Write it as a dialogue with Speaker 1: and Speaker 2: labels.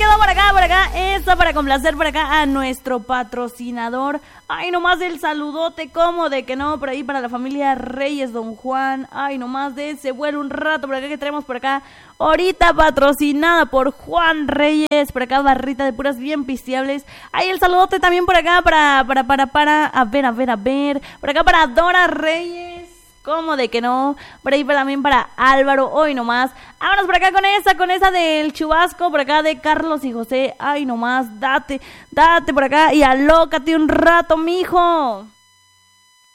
Speaker 1: va por acá, esta para complacer por acá a nuestro patrocinador. Ay, nomás del saludote, como de que no, por ahí para la familia Reyes, don Juan. Ay, nomás de ese vuelo un rato por acá que traemos por acá. Ahorita patrocinada por Juan Reyes, por acá barrita de puras bien pisteables. Ay, el saludote también por acá para, a ver, por acá para Dora Reyes. ¿Cómo de que no? Por ahí también para Álvaro, hoy nomás. Vámonos por acá con esa del chubasco, por acá de Carlos y José. Ay, nomás, date por acá y alócate un rato, mijo.